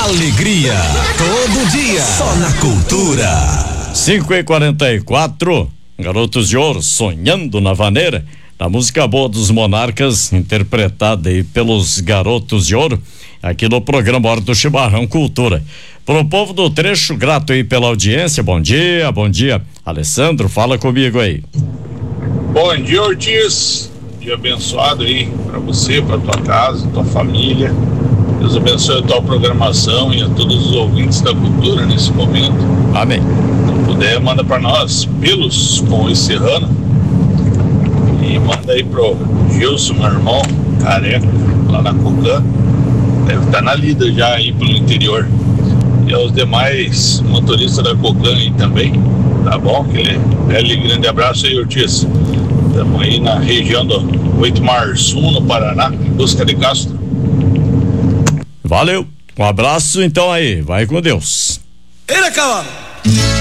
Alegria, todo dia, só na Cultura. 5h44, Garotos de Ouro, Sonhando na Vaneira, a música boa dos Monarcas, interpretada aí pelos Garotos de Ouro, aqui no programa Hora do Chimarrão Cultura. Pro povo do trecho, grato aí pela audiência, bom dia. Alessandro, fala comigo aí. Bom dia, Ortiz, dia abençoado aí pra você, pra tua casa, tua família. Deus abençoe a tua programação e a todos os ouvintes da Cultura nesse momento. Amém. Se puder, manda pra nós pelos com o Serrano e manda aí pro Gilson, meu irmão, careca, lá na Cocan. Deve estar na lida já aí pelo interior. E aos demais motoristas da Cocan aí também, tá bom? Aquele grande abraço aí, Ortiz. Estamos aí na região do 8 Março, no Paraná, em busca de Castro. Valeu, um abraço então aí, vai com Deus. Ele acaba.